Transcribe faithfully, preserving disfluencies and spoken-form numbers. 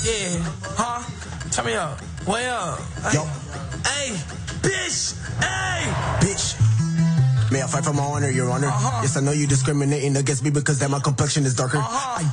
Yeah. Huh? Turn me up. Way up. Hey. Yo. Hey. Bitch. Hey. Bitch. May I fight for my honor, your honor? Uh-huh. Yes, I know you discriminating against me because that my complexion is darker. Uh-huh. I